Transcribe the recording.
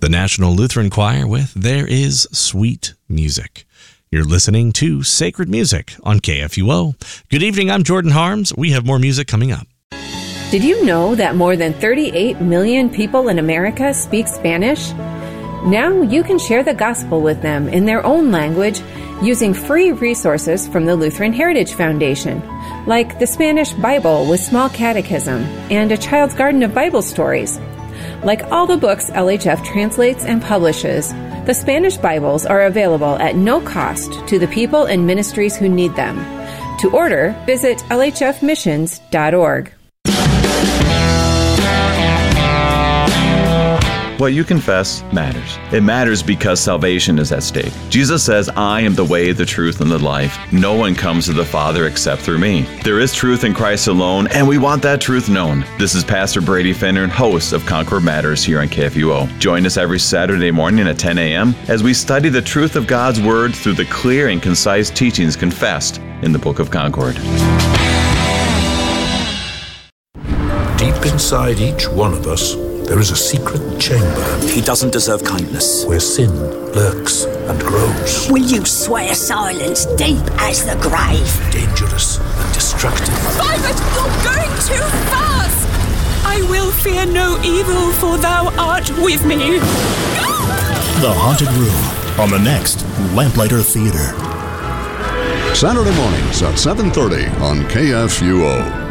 the National Lutheran Choir with There Is Sweet Music. You're listening to Sacred Music on KFUO. Good evening, I'm Jordan Harms. We have more music coming up. Did you know that more than 38 million people in America speak Spanish? Now you can share the gospel with them in their own language using free resources from the Lutheran Heritage Foundation, like the Spanish Bible with Small Catechism and A Child's Garden of Bible Stories. Like all the books LHF translates and publishes, the Spanish Bibles are available at no cost to the people and ministries who need them. To order, visit lhfmissions.org. What you confess matters. It matters because salvation is at stake. Jesus says, I am the way, the truth, and the life. No one comes to the Father except through me. There is truth in Christ alone, and we want that truth known. This is Pastor Brady Finner, host of Concord Matters here on KFUO. Join us every Saturday morning at 10 a.m. as we study the truth of God's Word through the clear and concise teachings confessed in the Book of Concord. Deep inside each one of us, there is a secret chamber. He doesn't deserve kindness. Where sin lurks and grows. Will you swear silence deep as the grave? Dangerous and destructive. Violet, you're going too fast! I will fear no evil, for thou art with me. The Haunted Room on the next Lamplighter Theater. Saturday mornings at 7:30 on KFUO.